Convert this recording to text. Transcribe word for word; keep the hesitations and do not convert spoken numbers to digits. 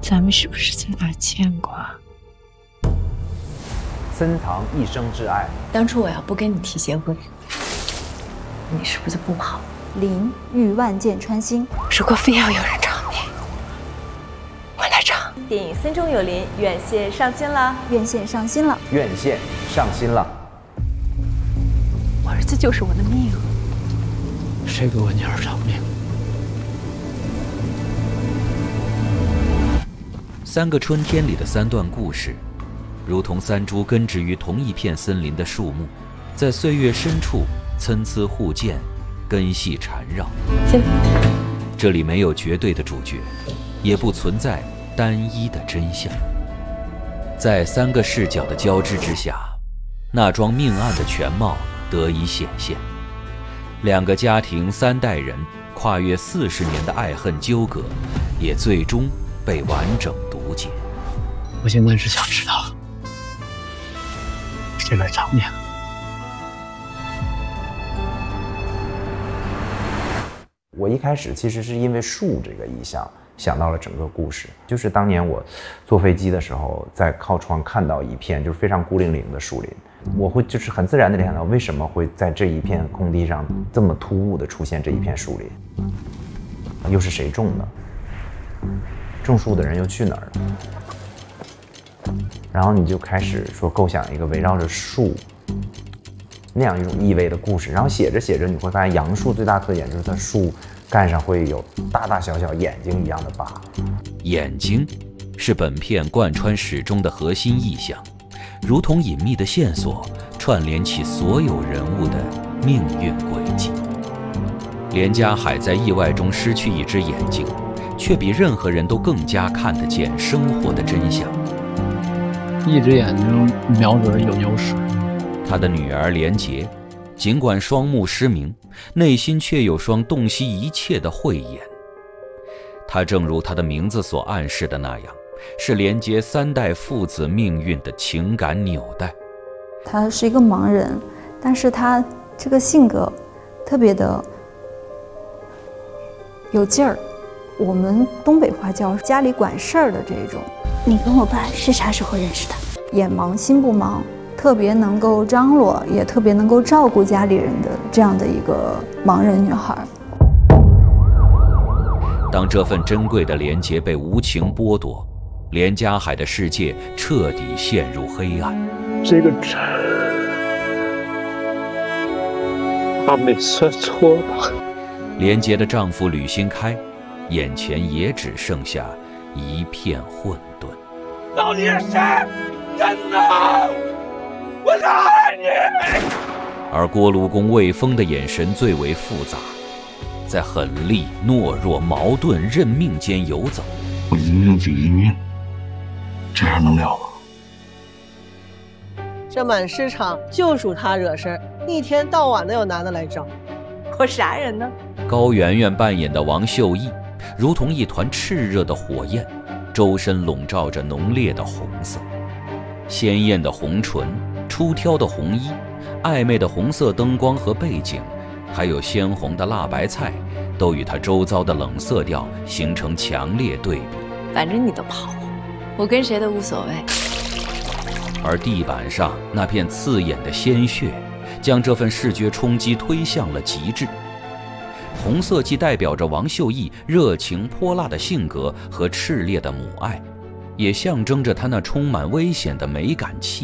咱们是不是在哪儿见过啊？ 深藏一生挚爱。 当初我要不跟你提结婚，你是不是不跑？ 林欲万箭穿心。 如果非要有人找你，我来找。 电影《森中有林》院线上新了， 院线上新了， 院线上新了。 我儿子就是我的命。 谁给我女儿偿命？ 三个春天里的三段故事，如同三株根植于同一片森林的树木，在岁月深处参差互见，根系缠绕。这里没有绝对的主角，也不存在单一的真相。在三个视角的交织之下，那桩命案的全貌得以显现。两个家庭三代人跨越四十年的爱恨纠葛，也最终被完整读解。 我现在只想知道谁来偿命。 我一开始其实是因为树这个意象想到了整个故事，就是当年我坐飞机的时候，在靠窗看到一片就是非常孤零零的树林，我会就是很自然的联想到为什么会在这一片空地上这么突兀的出现这一片树林，又是谁种的？种树的人又去哪儿了？然后你就开始说构想一个围绕着树那样一种意味的故事，然后写着写着你会发现杨树最大特点就是它树干上会有大大小小眼睛一样的疤。 眼睛是本片贯穿始终的核心意象，如同隐秘的线索，串联起所有人物的命运轨迹。连家海在意外中失去一只眼睛，却比任何人都更加看得见生活的真相。 一只眼睛瞄准有优势。 他的女儿连洁，尽管双目失明，内心却有双洞悉一切的慧眼。他正如他的名字所暗示的那样，是连接三代父子命运的情感纽带。 他是一个盲人，但是他这个性格特别的有劲儿，我们东北话叫家里管事儿的这种。 你跟我爸是啥时候认识的？ 眼盲心不盲，特别能够张罗，也特别能够照顾家里人的这样的一个盲人女孩。 当这份珍贵的连结被无情剥夺，连家海的世界彻底陷入黑暗。 这个针，他没算错吧？ 连结的丈夫吕新开，眼前也只剩下一片混沌。 到底是谁？真的，我爱你。 而锅炉工魏峰的眼神最为复杂，在狠戾、懦弱、矛盾、认命间游走。 我一命抵一命，这样能了吗？ 这满市场就属他惹事儿，一天到晚的有男的来找。 我啥人呢？ 高圆圆扮演的王秀义，如同一团炽热的火焰，周身笼罩着浓烈的红色。鲜艳的红唇，出挑的红衣，暧昧的红色灯光和背景，还有鲜红的辣白菜，都与他周遭的冷色调形成强烈对比。 反正你都跑，我跟谁都无所谓。 而地板上那片刺眼的鲜血，将这份视觉冲击推向了极致。红色既代表着王秀义热情泼辣的性格和炽烈的母爱，也象征着他那充满危险的美感气